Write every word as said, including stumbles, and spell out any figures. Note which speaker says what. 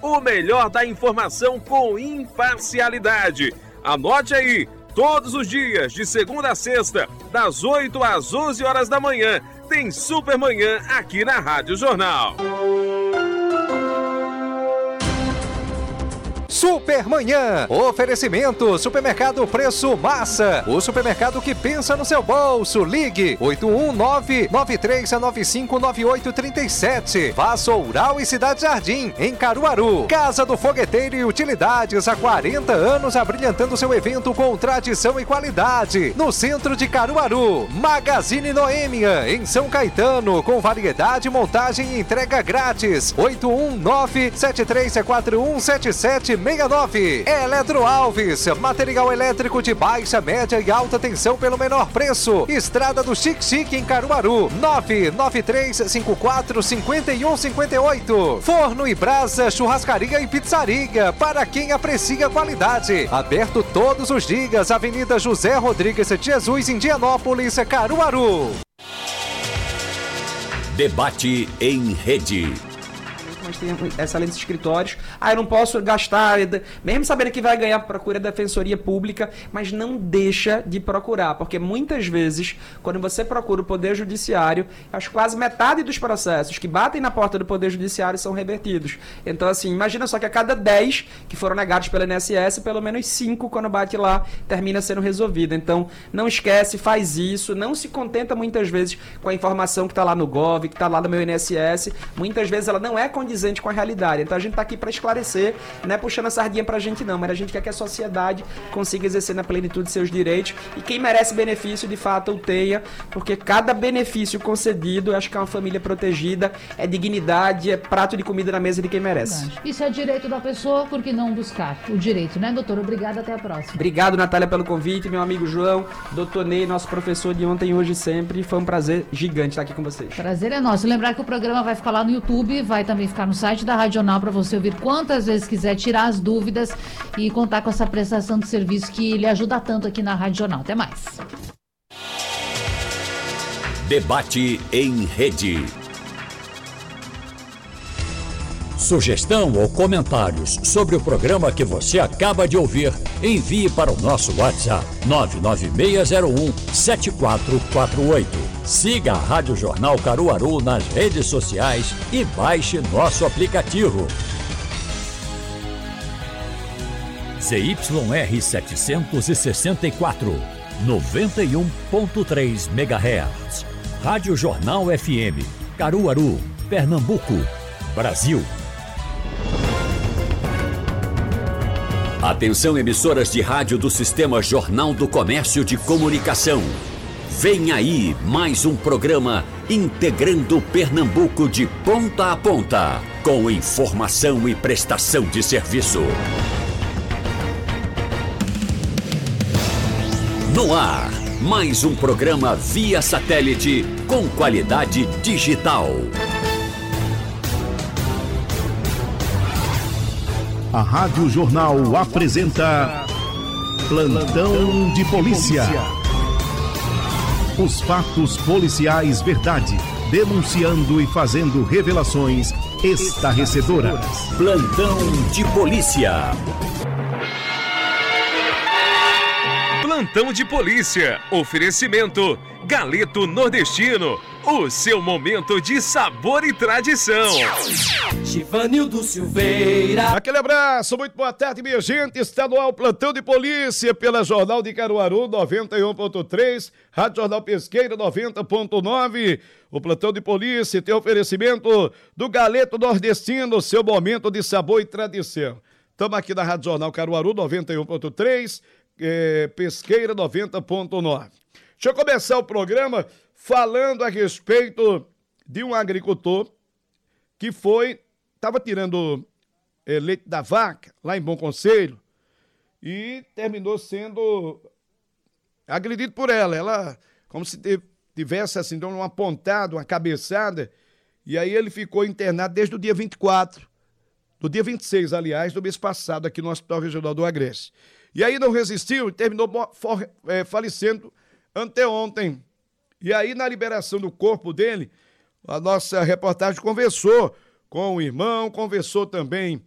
Speaker 1: o melhor da informação com imparcialidade. Anote aí, todos os dias, de segunda a sexta, das oito às onze horas da manhã, tem Supermanhã aqui na Rádio Jornal.
Speaker 2: Supermanhã, oferecimento, supermercado Preço Massa, o supermercado que pensa no seu bolso. Ligue oito um nove, nove três nove cinco, nove oito três sete. Vassoural e Cidade Jardim, em Caruaru. Casa do Fogueteiro e Utilidades, há quarenta anos abrilhantando seu evento com tradição e qualidade. No centro de Caruaru. Magazine Noêmia, em São Caetano, com variedade, montagem e entrega grátis. oito um nove, sete três quatro um, sete sete seis nove. Eletro Alves, material elétrico de baixa, média e alta tensão pelo menor preço. Estrada do Chique Chique, em Caruaru. nove nove três cinco quatro cinco um cinco oito. Forno e Brasa, churrascaria e pizzaria, para quem aprecia qualidade. Aberto todos os dias. Avenida José Rodrigues de Jesus, Indianópolis, Caruaru.
Speaker 3: Debate em rede.
Speaker 4: Mas tem excelentes escritórios. Ah, eu não posso gastar, mesmo sabendo que vai ganhar, procura a Defensoria Pública, mas não deixa de procurar, porque muitas vezes, quando você procura o Poder Judiciário, acho que quase metade dos processos que batem na porta do Poder Judiciário são revertidos. Então, assim, imagina só que a cada dez que foram negados pela I N S S, pelo menos cinco, quando bate lá, termina sendo resolvido. Então, não esquece, faz isso, não se contenta muitas vezes com a informação que está lá no Gov, que está lá no meu I N S S. Muitas vezes ela não é condizente com a realidade. Então a gente está aqui para esclarecer, não é puxando a sardinha para a gente não, mas a gente quer que a sociedade consiga exercer na plenitude seus direitos e quem merece benefício de fato o tenha, porque cada benefício concedido, eu acho que é uma família protegida, é dignidade, é prato de comida na mesa de quem merece.
Speaker 5: Isso é direito da pessoa, por que não buscar o direito, né, doutor? Obrigado, até a próxima.
Speaker 4: Obrigado, Natália, pelo convite, meu amigo João, doutor Ney, nosso professor de ontem, hoje e sempre, foi um prazer gigante estar aqui com vocês.
Speaker 5: Prazer é nosso. Lembrar que o programa vai ficar lá no YouTube, vai também ficar no site da Rádio Jornal para você ouvir quantas vezes quiser, tirar as dúvidas e contar com essa prestação de serviço que lhe ajuda tanto aqui na Rádio Jornal. Até mais.
Speaker 3: Debate em rede. Sugestão ou comentários sobre o programa que você acaba de ouvir, envie para o nosso WhatsApp nove nove seis zero um sete quatro quatro oito. Siga a Rádio Jornal Caruaru nas redes sociais e baixe nosso aplicativo. Z Y R setecentos e sessenta e quatro, noventa e um ponto três megahertz. Rádio Jornal F M, Caruaru, Pernambuco, Brasil. Atenção, emissoras de rádio do Sistema Jornal do Comércio de Comunicação. Vem aí mais um programa integrando Pernambuco de ponta a ponta, com informação e prestação de serviço. No ar, mais um programa via satélite com qualidade digital.
Speaker 6: A Rádio Jornal apresenta Plantão de Polícia. Os fatos policiais verdade, denunciando e fazendo revelações estarrecedoras.
Speaker 3: Plantão de Polícia.
Speaker 1: Plantão de Polícia. Oferecimento Galeto Nordestino. O seu momento de sabor e tradição.
Speaker 7: Givanildo Silveira.
Speaker 8: Aquele abraço, muito boa tarde, minha gente. Está no ar o Plantão de Polícia pela Jornal de Caruaru noventa e um ponto três, Rádio Jornal Pesqueira noventa ponto nove. O Plantão de Polícia tem oferecimento do Galeto Nordestino, seu momento de sabor e tradição. Estamos aqui na Rádio Jornal Caruaru noventa e um ponto três, é, Pesqueira noventa ponto nove. Deixa eu começar o programa falando a respeito de um agricultor que foi, estava tirando é, leite da vaca lá em Bom Conselho e terminou sendo agredido por ela. Ela, como se tivesse assim, dando uma pontada, uma cabeçada, e aí ele ficou internado desde o dia vinte e quatro, do dia vinte e seis, aliás, do mês passado, aqui no Hospital Regional do Agreste. E aí não resistiu e terminou for, é, falecendo anteontem. E aí, na liberação do corpo dele, a nossa reportagem conversou com o irmão, conversou também